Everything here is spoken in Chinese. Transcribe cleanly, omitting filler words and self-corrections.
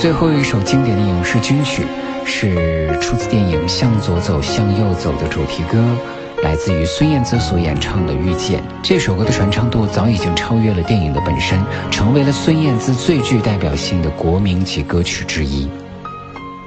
最后一首经典的影视军曲是出自电影《向左走，向右走》的主题歌，来自于孙燕姿所演唱的《遇见》。这首歌的传唱度早已经超越了电影的本身，成为了孙燕姿最具代表性的国民级歌曲之一。